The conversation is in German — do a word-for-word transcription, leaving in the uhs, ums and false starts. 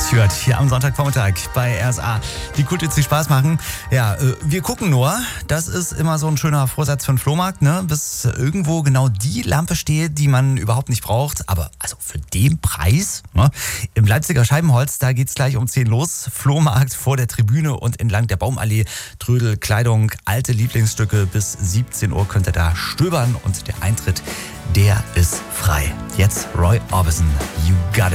Stewart hier am Sonntagvormittag bei R S A. Die Kultis, die Spaß machen. Ja, äh, wir gucken nur. Das ist immer so ein schöner Vorsatz für den Flohmarkt, ne? Bis irgendwo genau die Lampe steht, die man überhaupt nicht braucht. Aber also für den Preis, ne? Im Leipziger Scheibenholz, da geht's gleich um zehn los. Flohmarkt vor der Tribüne und entlang der Baumallee. Trödel, Kleidung, alte Lieblingsstücke. Bis siebzehn Uhr könnt ihr da stöbern und der Eintritt, der ist frei. Jetzt Roy Orbison. You got it.